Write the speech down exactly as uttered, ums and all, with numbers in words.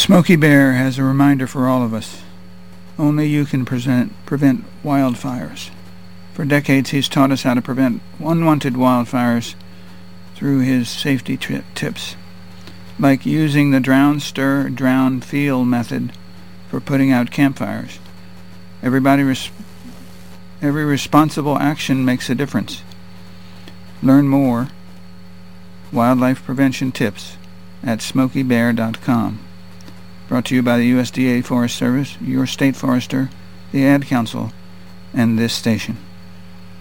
Smokey Bear has a reminder for all of us. Only you can present, prevent wildfires. For decades, he's taught us how to prevent unwanted wildfires through his safety tri- tips, like using the drown, stir, drown, feel method for putting out campfires. Everybody, res- every responsible action makes a difference. Learn more wildlife prevention tips at smokey bear dot com. Brought to you by the U S D A Forest Service, your state forester, the Ad Council, and this station.